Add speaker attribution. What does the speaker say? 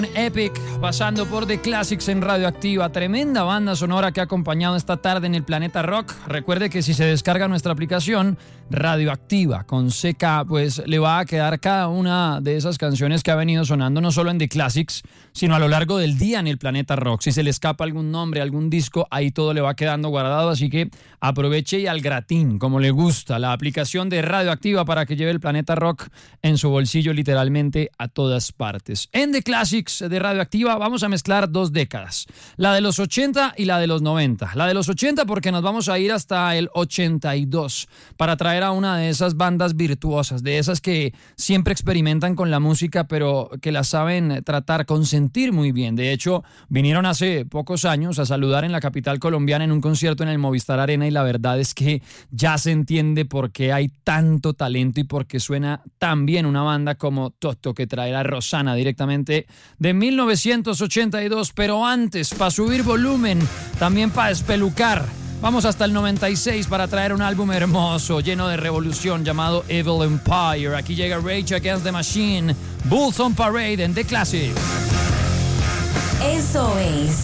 Speaker 1: Epic, pasando por The Classics en Radioactiva, tremenda banda sonora que ha acompañado esta tarde en el Planeta Rock. Recuerde que si se descarga nuestra aplicación Radioactiva con CK, pues le va a quedar cada una de esas canciones que ha venido sonando no solo en The Classics, sino a lo largo del día en el Planeta Rock. Si se le escapa algún nombre, algún disco, ahí todo le va quedando guardado, así que aproveche y al gratín, como le gusta, la aplicación de Radioactiva para que lleve el Planeta Rock en su bolsillo literalmente a todas partes. En The Classics de Radioactiva vamos a mezclar dos décadas, la de los 80 y la de los 90. La de los 80 porque nos vamos a ir hasta el 82 para traer a una de esas bandas virtuosas, de esas que siempre experimentan con la música pero que la saben tratar, consentir muy bien. De hecho, vinieron hace pocos años a saludar en la capital colombiana en un concierto en el Movistar Arena y la verdad es que ya se entiende por qué hay tanto talento y por qué suena tan bien una banda como Toto, que traerá Rosana directamente de 1982, pero antes, para subir volumen, también para espelucar, vamos hasta el 96 para traer un álbum hermoso, lleno de revolución, llamado Evil Empire. Aquí llega Rage Against the Machine, Bulls on Parade en The Classics.
Speaker 2: Eso es